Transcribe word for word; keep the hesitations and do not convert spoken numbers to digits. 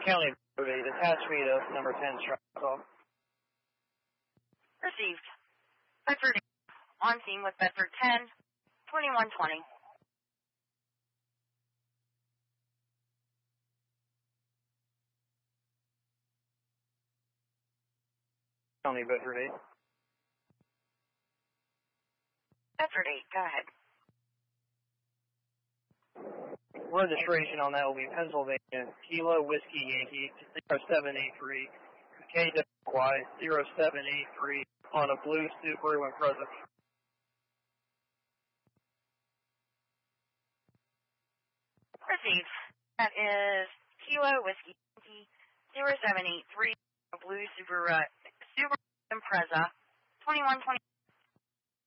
County Road eight, attach me to number ten strike off. Received. Bedford on scene with Bedford ten, twenty-one twenty. County Bedford eight. Bedford eight, go ahead. Registration on that will be Pennsylvania, Kilo Whiskey Yankee zero seven eight three, K W Y zero seven eight three on a blue Subaru Impreza. Received. That is Kilo Whiskey Yankee zero seven eight three, a blue Subaru, Subaru Impreza, twenty-one twenty.